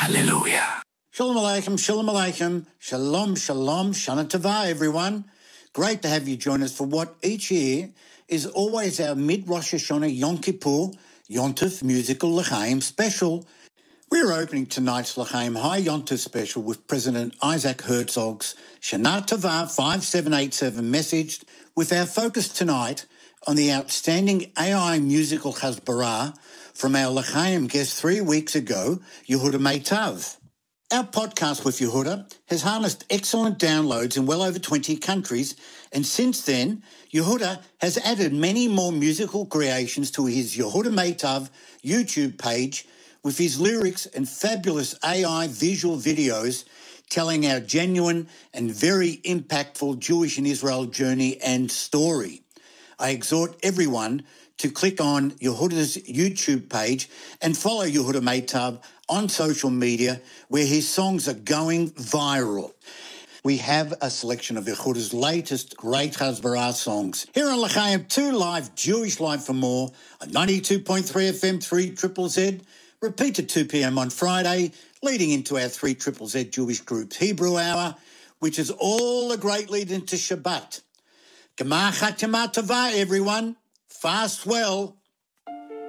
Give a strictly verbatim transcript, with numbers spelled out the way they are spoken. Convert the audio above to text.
Hallelujah. Shalom Aleichem, Shalom Aleichem, Shalom, Shalom, Shana Tova, everyone. Great to have you join us for what each year is always our mid-Rosh Hashanah Yom Kippur Yontif Musical L'Chaim special. We're opening tonight's L'Chaim High Yontif special with President Isaac Herzog's Shana Tova five seven eight seven message, with our focus tonight on the outstanding A I musical Chazbarah from our L'Chaim guest three weeks ago, Yehuda Meitav. Our podcast with Yehuda has harnessed excellent downloads in well over twenty countries, and since then, Yehuda has added many more musical creations to his Yehuda Meitav YouTube page with his lyrics and fabulous A I visual videos telling our genuine and very impactful Jewish and Israel journey and story. I exhort everyone to click on Yehuda's YouTube page and follow Yehuda Meitav on social media, where his songs are going viral. We have a selection of Yehuda's latest great Chazbarah songs here on L'Chaim two Live, Jewish Live for More, on ninety-two point three F M, three Z Z Z, repeat at two p.m. on Friday, leading into our three Z Z Z Jewish Groups Hebrew Hour, which is all a great lead into Shabbat. Gemar Chatima Tova, everyone. Fast well.